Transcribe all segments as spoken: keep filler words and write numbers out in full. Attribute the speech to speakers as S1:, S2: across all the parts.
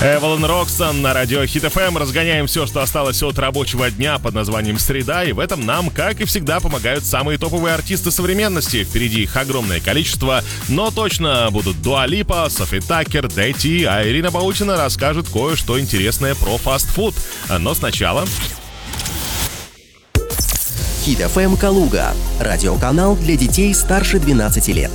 S1: Эвелин Роксон на радио Хит эф эм. Разгоняем все, что осталось от рабочего дня под названием «Среда», и в этом нам, как и всегда, помогают самые топовые артисты современности. Впереди их огромное количество, но точно будут Дуа Липа, Софи Таккер, Дэйти, а Ирина Баутина расскажет кое-что интересное про фастфуд. Но сначала...
S2: Хит эф эм Калуга. Радиоканал для детей старше двенадцати лет.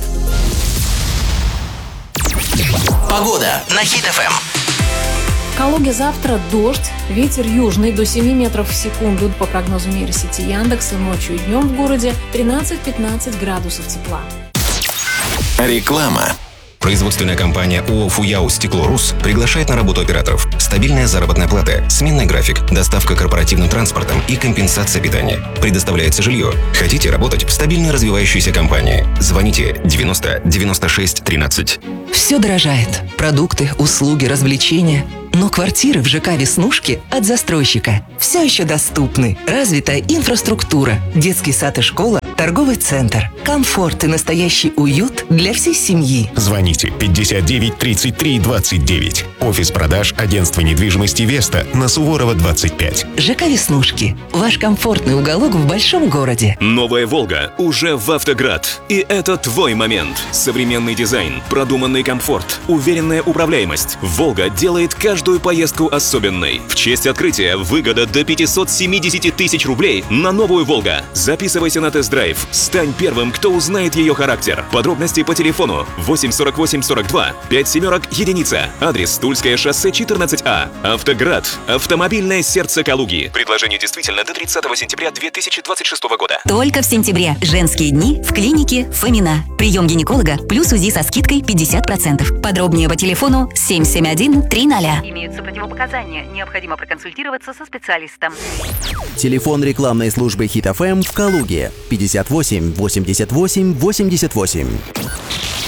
S2: Погода на Хит эф эм.
S3: В Калуге завтра дождь, ветер южный до семи метров в секунду по прогнозу нейросети Яндекса. Ночью и днем в городе тринадцать-пятнадцать градусов тепла.
S2: Реклама.
S4: Производственная компания ООО «Фуяу Стекло-Рус» приглашает на работу операторов. Стабильная заработная плата, сменный график, доставка корпоративным транспортом и компенсация питания. Предоставляется жилье. Хотите работать в стабильной развивающейся компании? Звоните девяносто девяносто шесть тринадцать.
S5: Все дорожает. Продукты, услуги, развлечения. Но квартиры в ЖК «Веснушки» от застройщика все еще доступны. Развитая инфраструктура, детский сад и школа, торговый центр. Комфорт и настоящий уют для всей семьи.
S6: Звоните пятьдесят девять тридцать три двадцать девять. Офис продаж агентства недвижимости «Веста» на Суворова двадцать пять.
S5: ЖК «Веснушки» – ваш комфортный уголок в большом городе.
S7: Новая «Волга» уже в «Автоград». И это твой момент. Современный дизайн, продуманный комфорт, уверенная управляемость. «Волга» делает каждую поездку особенной. В честь открытия выгода до пятьсот семьдесят тысяч рублей на новую «Волга». Записывайся на тест-драйв. Стань первым, кто узнает ее характер. Подробности по телефону восемь сорок восемь сорок два пять семерок единица. Адрес Тульское шоссе четырнадцать А. «Автоград». Автомобильное сердце Калуги. Предложение действительно до тридцатого сентября две тысячи двадцать шестого года.
S8: Только в сентябре. Женские дни в клинике Фомина. Прием гинеколога плюс УЗИ со скидкой пятьдесят процентов. Подробнее по телефону семь семь один три ноль.
S9: Имеются противопоказания. Необходимо проконсультироваться со специалистом.
S2: Телефон рекламной службы Хит эф эм в Калуге. пятьдесят восемь восемьдесят восемь восемьдесят восемь.